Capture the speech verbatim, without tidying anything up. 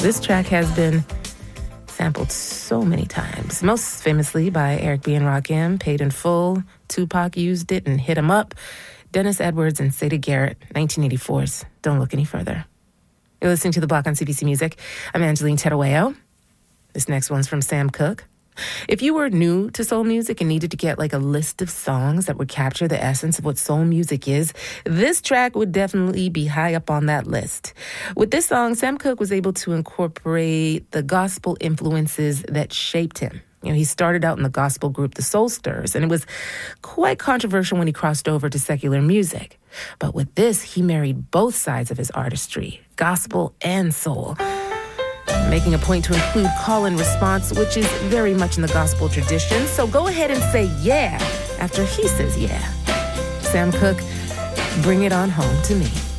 This track has been sampled so many times, most famously by Eric B. and Rakim, Paid in Full. Tupac used it and Hit 'Em Up. Dennis Edwards and Sade Garrett, nineteen eighty-four's Don't Look Any Further. You're listening to The Block on C B C Music. I'm Angeline Terueo. This next one's from Sam Cooke. If you were new to soul music and needed to get like a list of songs that would capture the essence of what soul music is, this track would definitely be high up on that list. With this song, Sam Cooke was able to incorporate the gospel influences that shaped him. You know, he started out in the gospel group The Soul Stirrers, and it was quite controversial when he crossed over to secular music. But with this, he married both sides of his artistry, gospel and soul, making a point to include call and response, which is very much in the gospel tradition. So go ahead and say yeah after he says yeah. Sam Cooke, bring it on home to me.